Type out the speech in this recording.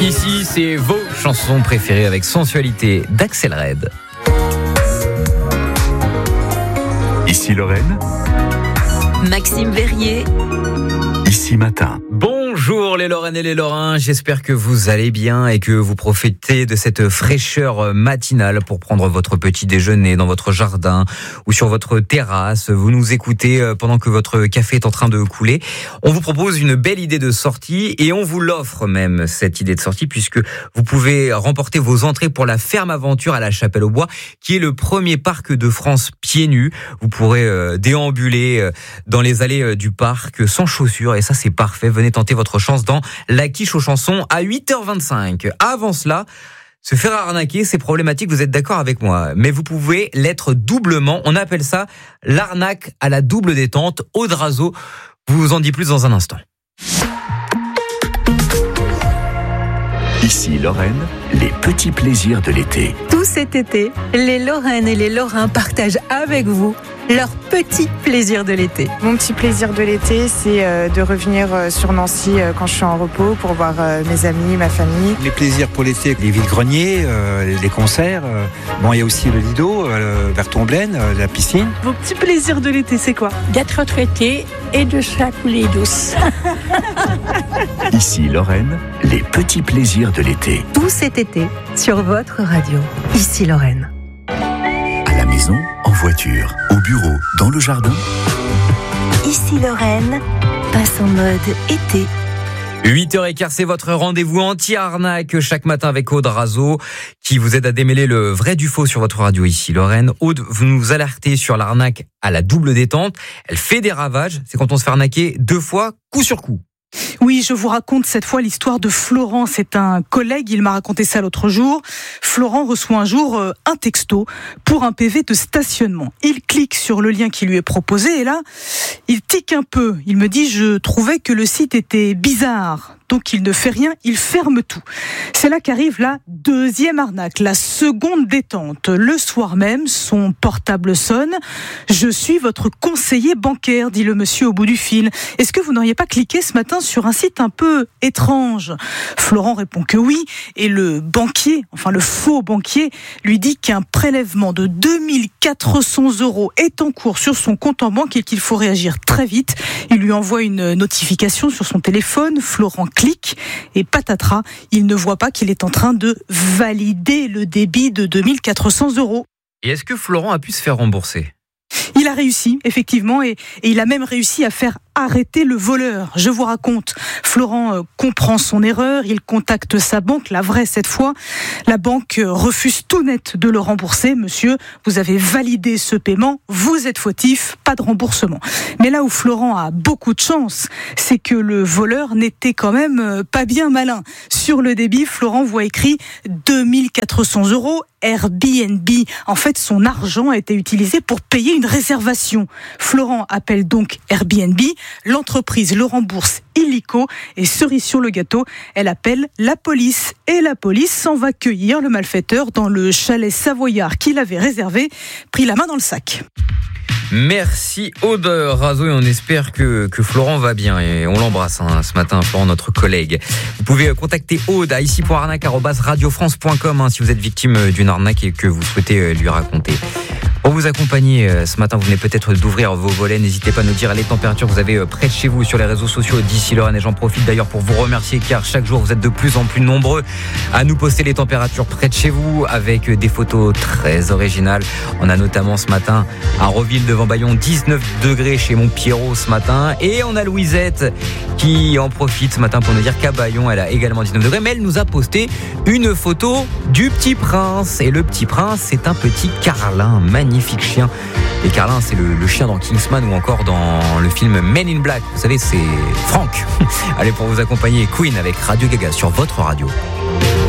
Ici, c'est vos chansons préférées avec Sensualité d'Axel Red. Ici Lorraine. Maxime Verrier. Ici Matin. Bonjour les Lorraines et les Lorrains, j'espère que vous allez bien et que vous profitez de cette fraîcheur matinale pour prendre votre petit déjeuner dans votre jardin ou sur votre terrasse. Vous nous écoutez pendant que votre café est en train de couler. On vous propose une belle idée de sortie et on vous l'offre même, cette idée de sortie, puisque vous pouvez remporter vos entrées pour la Ferme Aventure à la Chapelle-aux-Bois, qui est le premier parc de France pieds nus. Vous pourrez déambuler dans les allées du parc sans chaussures et ça c'est parfait. Venez tenter votre chance dans la quiche aux chansons à 8h25. Avant cela, se faire arnaquer, c'est problématique, vous êtes d'accord avec moi. Mais vous pouvez l'être doublement. On appelle ça l'arnaque à la double détente. Aude Razo vous en dit plus dans un instant. Ici Lorraine, les petits plaisirs de l'été. Tout cet été, les Lorraines et les Lorrains partagent avec vous leurs petits plaisirs de l'été. Mon petit plaisir de l'été, c'est de revenir sur Nancy quand je suis en repos pour voir mes amis, ma famille. Les plaisirs pour l'été, les vides-greniers, les concerts. Bon, il y a aussi le Lido, vers Tomblaine, la piscine. Vos petits plaisirs de l'été, c'est quoi ? D'être retraité et de se la couler douce. Ici Lorraine, les petits plaisirs de l'été. Tout cet été, sur votre radio. Ici Lorraine. À la maison, en voiture, au bureau, dans le jardin. Ici Lorraine passe en mode été. 8h15, c'est votre rendez-vous anti-arnaque chaque matin avec Aude Razo qui vous aide à démêler le vrai du faux sur votre radio ici Lorraine. Aude, vous nous alertez sur l'arnaque à la double détente. Elle fait des ravages. C'est quand on se fait arnaquer 2 fois, coup sur coup. Oui, je vous raconte cette fois l'histoire de Florent. C'est un collègue, il m'a raconté ça l'autre jour. Florent reçoit un jour un texto pour un PV de stationnement. Il clique sur le lien qui lui est proposé et là, il tique un peu. Il me dit, je trouvais que le site était bizarre. Donc il ne fait rien, il ferme tout. C'est là qu'arrive la deuxième arnaque, la seconde détente. Le soir même, son portable sonne. Je suis votre conseiller bancaire, dit le monsieur au bout du fil. Est-ce que vous n'auriez pas cliqué ce matin sur un site un peu étrange ? Florent répond que oui. Et le banquier, enfin le faux banquier, lui dit qu'un prélèvement de 2400 € est en cours sur son compte en banque et qu'il faut réagir très vite. Il lui envoie une notification sur son téléphone. Florent clique et patatras, il ne voit pas qu'il est en train de valider le débit de 2400 €. Et est-ce que Florent a pu se faire rembourser ? Il a réussi, effectivement, et il a même réussi à faire arrêter le voleur. Je vous raconte, Florent comprend son erreur, il contacte sa banque, la vraie cette fois. La banque refuse tout net de le rembourser. Monsieur, vous avez validé ce paiement, vous êtes fautif, pas de remboursement. Mais là où Florent a beaucoup de chance, c'est que le voleur n'était quand même pas bien malin. Sur le débit, Florent voit écrit 2400 € Airbnb. En fait, son argent a été utilisé pour payer une réservation. Florent appelle donc Airbnb. L'entreprise le rembourse illico et cerise sur le gâteau, elle appelle la police. Et la police s'en va cueillir le malfaiteur dans le chalet savoyard qu'il avait réservé, pris la main dans le sac. Merci Aude Razo et on espère que Florent va bien et on l'embrasse ce matin, Florent, notre collègue. Vous pouvez contacter Aude à ici.arnaque@radiofrance.com si vous êtes victime d'une arnaque et que vous souhaitez lui raconter. Pour vous accompagner ce matin, vous venez peut-être d'ouvrir vos volets. N'hésitez pas à nous dire les températures que vous avez près de chez vous sur les réseaux sociaux d'ici Lorraine. Et j'en profite d'ailleurs pour vous remercier car chaque jour vous êtes de plus en plus nombreux à nous poster les températures près de chez vous avec des photos très originales. On a notamment ce matin à Roville devant Bayonne 19 degrés chez mon Pierrot ce matin. Et on a Louisette qui en profite ce matin pour nous dire qu'à Bayonne elle a également 19 degrés. Mais elle nous a posté une photo du Petit Prince. Et le Petit Prince, c'est un petit carlin magnifique chien. Et Carlin, c'est le chien dans Kingsman ou encore dans le film Men in Black. Vous savez, c'est Franck. Allez, pour vous accompagner, Queen avec Radio Gaga sur votre radio.